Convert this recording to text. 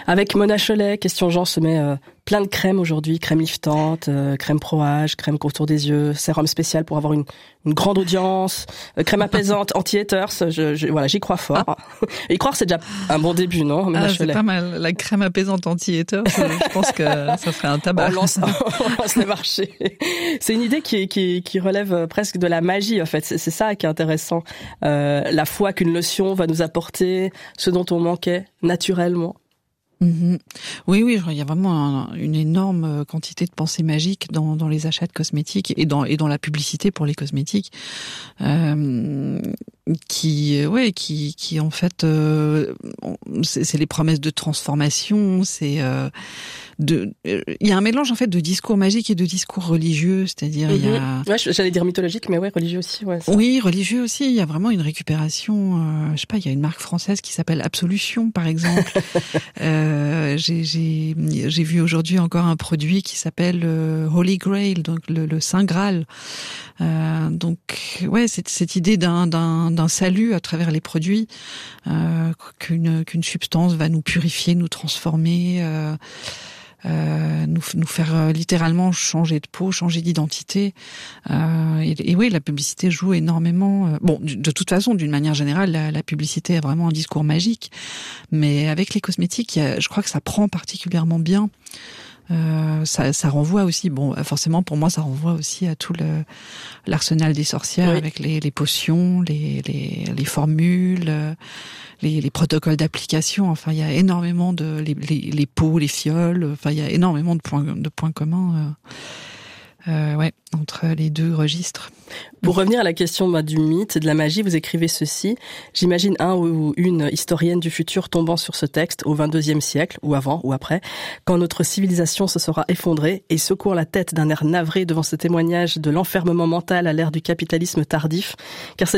Avec Mona Cholet, Question Jean se met plein de crèmes aujourd'hui, crème liftante, crème pro-âge, crème contour des yeux, sérum spécial pour avoir une grande audience, crème apaisante, anti-haters, voilà, j'y crois fort. Y croire, c'est déjà un bon début, non, Mona Cholet? C'est pas mal, la crème apaisante anti-haters, je pense que ça ferait un tabac. On lance le marché. C'est une idée qui relève presque de la magie, en fait. C'est ça qui est intéressant. La foi qu'une lotion va nous apporter ce dont on manquait naturellement. Mm-hmm. Oui, il y a vraiment une énorme quantité de pensées magiques dans les achats de cosmétiques et dans la publicité pour les cosmétiques, qui en fait, c'est les promesses de transformation, il y a un mélange en fait de discours magiques et de discours religieux, c'est-à-dire il y a... Ouais, j'allais dire mythologique, mais ouais, religieux aussi, ouais. Ça. Oui, religieux aussi, il y a vraiment une récupération, je sais pas, il y a une marque française qui s'appelle Absolution par exemple. J'ai vu aujourd'hui encore un produit qui s'appelle Holy Grail, donc le Saint Graal. Donc ouais, cette idée d'un salut à travers les produits, qu'une substance va nous purifier, nous transformer, nous faire littéralement changer de peau, changer d'identité. Et oui, la publicité joue énormément. Bon, de toute façon, d'une manière générale, la publicité a vraiment un discours magique. Mais avec les cosmétiques, je crois que ça prend particulièrement bien. Ça renvoie aussi, bon, forcément pour moi, ça renvoie aussi à tout l'arsenal des sorcières, oui, avec les potions, les formules, les protocoles d'application. Enfin, il y a énormément les pots, les fioles. Enfin, il y a énormément de points communs. Entre les deux registres. Pour revenir à la question du mythe et de la magie, vous écrivez ceci. J'imagine un ou une historienne du futur tombant sur ce texte au XXIe siècle, ou avant, ou après, quand notre civilisation se sera effondrée et secourt la tête d'un air navré devant ce témoignage de l'enfermement mental à l'ère du capitalisme tardif, car c'est